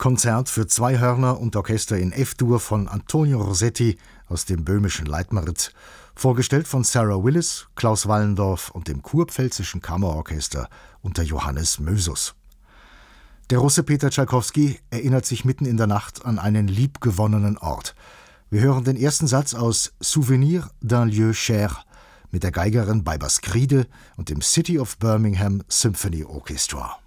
Konzert für 2 Hörner und Orchester in F-Dur von Antonio Rossetti aus dem böhmischen Leitmeritz, vorgestellt von Sarah Willis, Klaus Wallendorf und dem Kurpfälzischen Kammerorchester unter Johannes Mösus. Der Russe Peter Tschaikowski erinnert sich mitten in der Nacht an einen liebgewonnenen Ort. Wir hören den ersten Satz aus Souvenir d'un lieu cher mit der Geigerin Baiba Skride und dem City of Birmingham Symphony Orchestra.